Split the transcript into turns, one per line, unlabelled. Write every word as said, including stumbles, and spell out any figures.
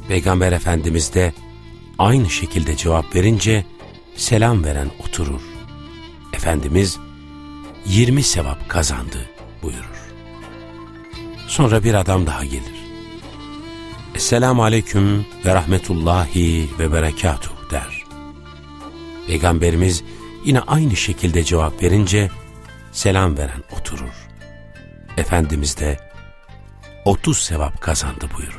Peygamber Efendimiz de aynı şekilde cevap verince selam veren oturur. Efendimiz yirmi sevap kazandı buyurur. Sonra bir adam daha gelir. Esselamu aleyküm ve rahmetullahi ve berekatuh der. Peygamberimiz yine aynı şekilde cevap verince selam veren oturur. Efendimiz de otuz sevap kazandı buyurur.